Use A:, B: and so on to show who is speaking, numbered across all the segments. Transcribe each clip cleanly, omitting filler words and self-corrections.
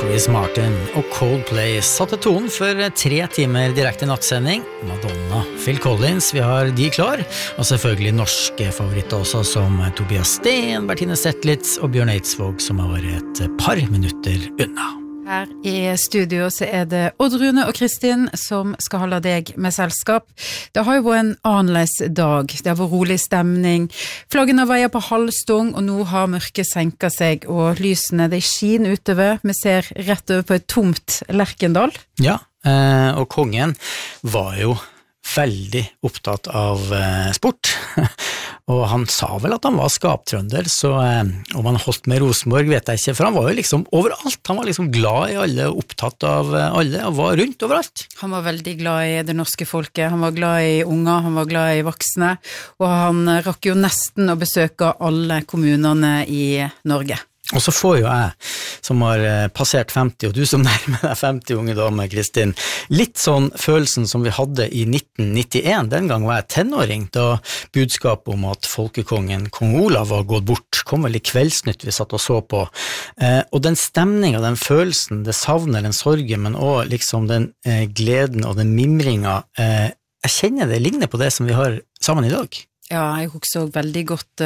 A: Chris Martin og Coldplay satte tonen for 3 timer direkte nattsending. Madonna, Phil Collins, vi har de klar, og selvfølgelig norske favoritter også, som Tobias Steen, Bertine Zetlitz og Bjørn Eidsvåg, som har vært et par minutter unna.
B: Her i studio så det Odd Rune og Kristin som skal holde deg med selskap. Det har jo vært en annerledes dag. Det har vært rolig stemning. Flaggene veier på halvstung, og nå har mørket senket seg, og lysene de skiner utover. Vi ser rett over på et tomt Lerkendal.
A: Ja, og kongen var jo veldig opptatt av sport. Og han sa vel at han var skaptrønder, så om han holdt med Rosenborg vet jeg ikke, for han var jo liksom overalt. Han var liksom glad i alle, opptatt av alle, og var rundt overalt.
B: Han var veldig glad i det norske folket, han var glad i unger, han var glad i voksne, og han rakk jo nesten å besøke alle kommunene i Norge.
A: Og så får jo jeg, som har passert 50, og du som nærmer deg 50, unge dame, Kristin, litt sånn følelsen som vi hadde i 1991, den gang var jeg tenåring, da budskapet om at folkekongen, kong Olav, var gått bort, kom vel i Kveldsnytt vi satt og så på, og den stemningen, den følelsen, det savner, den sorgen, men også liksom den gleden og den mimringen, jeg kjenner det ligner på det som vi har sammen i dag.
B: Ja, jeg husker også veldig godt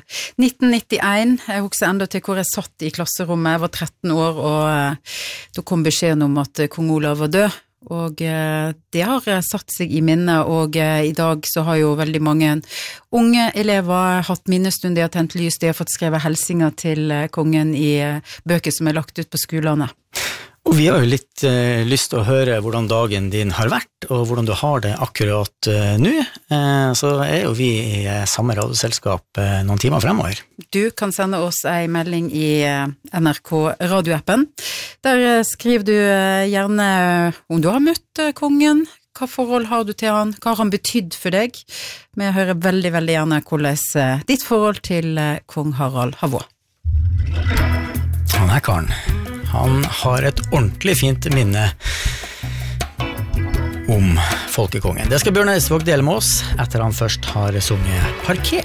B: 1991, jeg husker enda til hvor jeg satt i klasserommet, jeg var 13 år, og da kom beskjeden om at kong Olav var død, og det har satt seg i minne, og i dag så har jo veldig mange unge elever hatt minnestund, de har tent lys, de har fått skrevet helsinger til kongen i bøker som lagt ut på skolene.
A: Og vi har jo litt lyst til å høre hvordan dagen din har vært, og hvordan du har det akkurat nå. Så jo vi i samme radioselskap noen timer fremover.
B: Du kan sende oss en melding i NRK radioappen. Der skriver du gjerne om du har møtt kongen, hva forhold har du til han, hva har han betydd for deg. Vi hører veldig, veldig gjerne hvordan ditt forhold til kong Harald har vært.
A: Han karen. Han har et ordentlig fint minne om folkekongen. Det skal Bjørn Eidsvåg dele med oss etter han først har sunget Parkert.